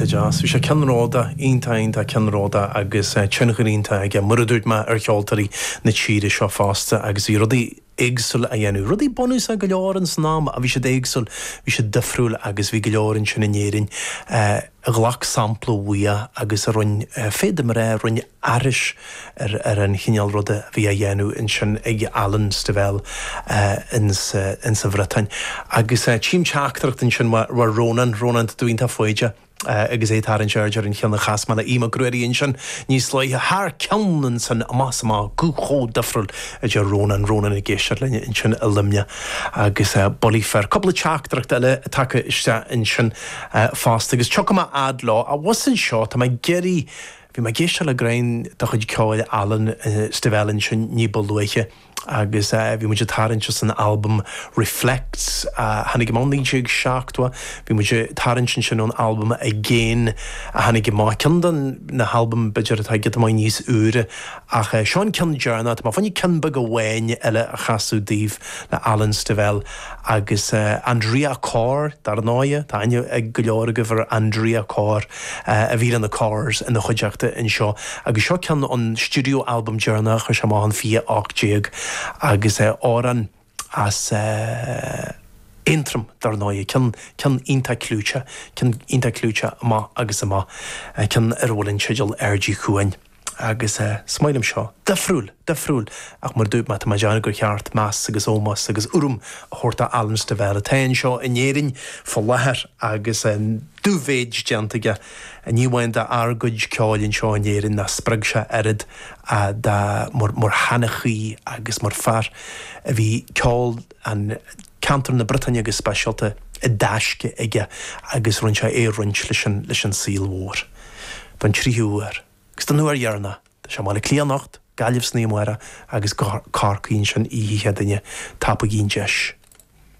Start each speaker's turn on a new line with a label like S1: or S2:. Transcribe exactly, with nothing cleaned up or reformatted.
S1: ínta jazz. Bhí sé ceanróda, ínta ínta ceanróda agus teangaírínta ag muradúirt me ar cheoltarí na tíre seo fásta agus í rudaí éagsúil a dhéanú. Rudaí bonús a go leorann san nám a bhí sé d'éagsúil, bhí sé difriúil agus bhí go leorann sin na néirin a ghlach sampla bhuia agus a runn féidir mar ré runn airis ar, ar an chineal ruda bhí a dhéanú in sin ag Alan Stivell in sa bhretain. Agus tím teachtarcht in sin war Ronan, Ronan dúínta foiide agus é tar an seirgear in cheanna chasma na íma gruiríonn sin níos le thar ceannan san más má gúchó difriúil a de Ronan, Ronan i ggéisiir lenne in sin a limne agus bolí fer. Coppla teachtarcht eile take iste in sin fásta agus teocha má ad lá a wasan seo tá mai geirí bhí mai géiste le grain do chuid ceáil Alan Stivell in sin ní bolúiche agus bhí muidir tarint san album Reflects hanig go mánaí ag seachtha bhí muidir tarint sin an album Again a hanig go má ceandan na album beidir atá get mai níos úre ach seán cean dearna má fanní ceanba go bhhain eile a chasú díomh na Alan Stivell agus Andrea Carr dar náide tá aine ag go leor go bhar Andrea Carr a bhí an na Carrs in na chuideachta in seo agus seo cean an studio album dearna chu se má an fi ach déag agus áran as intrum dar náide cean cean ínta clúte cean ínta clúte má agus má cean arhfuilinn seideal R G chuain agus smailm seo difriúil difriúil ach mar dúb me tá deanna gur cheart meas agus ómas agus urum a chóirta Alan Stivell a tain seo in éirin fá lethir agus dúvéid deantaige a níomhain de argóid ceáilinn seo in éirin na sprag se arid a mar hanachaí agus mar fear a bhí ceáil an cantar na Britannia agus speisialta i dáisce ige agus runn se é runnt leis an síl mhór don tríúir. Gus den nuair dhearna, Tá sé mála clíanacht, gaillimh sníomhara agus carcaín sin í headaine tappa gín deis.